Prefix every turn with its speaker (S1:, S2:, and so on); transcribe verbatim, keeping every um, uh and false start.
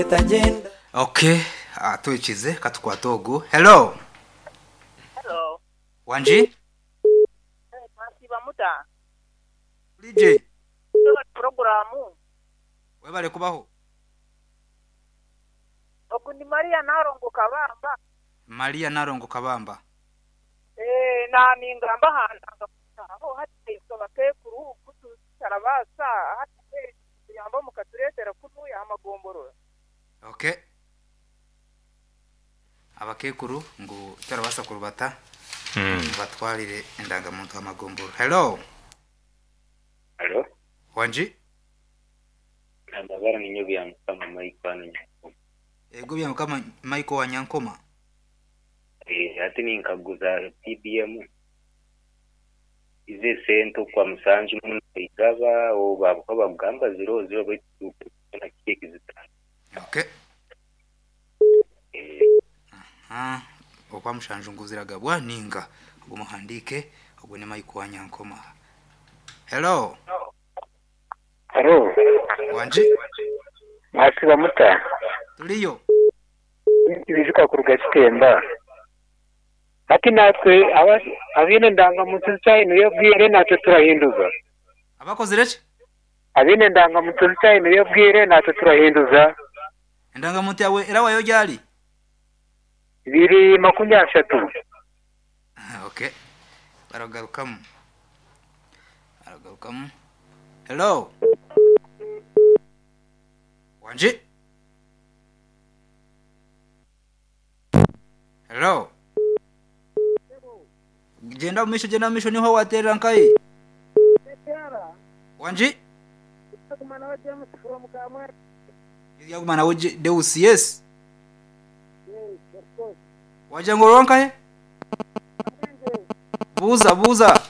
S1: Okay, atuichize katukwatogu. Hello.
S2: Hello.
S1: Wanji?
S2: Eh, masiba muta.
S1: D J.
S2: Programu.
S1: Webale kubaho.
S2: Okundi Maria Narongo Kabamba.
S1: Maria Narongo Kabamba.
S2: Eh, na ningamba handa. Aho hati so bakekuru kutu sarabasa hati yamba mukaturetera kunu ya magomboro.
S1: Okay. Abakekuru ngo tarabasa kurubata. Mm. Batwalire endanga muntu amagomboro. Hello.
S3: Hello.
S1: Wanji?
S3: Ndabara ni nyobi ya kama Maiko Nyankoma.
S1: Ego bya kama Maiko wa Nyankoma.
S3: Eh, ati ni nkaguza P B M. Ize sento kwa musanju n'umuntu igaba o babuka bagamba zero zero bitu na kike zitana.
S1: Okay. Ah, okwa mushanju nguziragabwa ninga ubumuhandike ubwo ne Maiko wa Nyankoma. Hello.
S4: Hello.
S1: Wanji?
S4: Masiba muta.
S1: Tuliyo.
S4: Ibijuka ku rugatemba. Ati natwe aba abine ndanga mututsa ino yo bwire natwe turahinduza.
S1: Abakoze reke?
S4: Abine ndanga mututsa ino yo bwire natwe turahinduza.
S1: Ndanga muti yawe era wayo jali?
S4: Biri makumyashatu.
S1: Okay. Baragarukamu. Baragarukamu. Hello. Wanji? Hello. Jenda umisho jenda umisho niho watera nkai. Wanji?
S2: Kumana wa James from Kamwe.
S1: Yagumana woje Deus yes.
S2: Yes, of course.
S1: Wajangoro nkai? Buza buza.